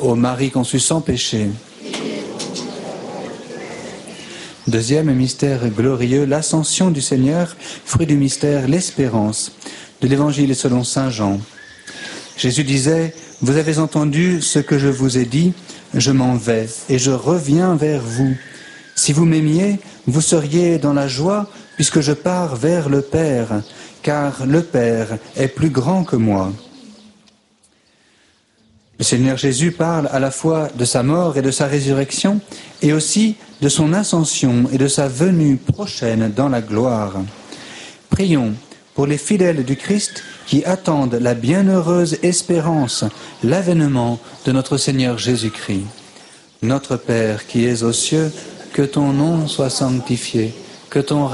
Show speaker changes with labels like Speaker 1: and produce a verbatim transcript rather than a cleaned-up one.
Speaker 1: Ô Marie conçue sans péché. Deuxième mystère glorieux, l'ascension du Seigneur, fruit du mystère, l'espérance. De l'Évangile selon saint Jean. Jésus disait, « Vous avez entendu ce que je vous ai dit, je m'en vais et je reviens vers vous. Si vous m'aimiez, vous seriez dans la joie puisque je pars vers le Père, car le Père est plus grand que moi. » Le Seigneur Jésus parle à la fois de sa mort et de sa résurrection, et aussi de son ascension et de sa venue prochaine dans la gloire. Prions pour les fidèles du Christ qui attendent la bienheureuse espérance, l'avènement de notre Seigneur Jésus-Christ. Notre Père qui es aux cieux, que ton nom soit sanctifié, que ton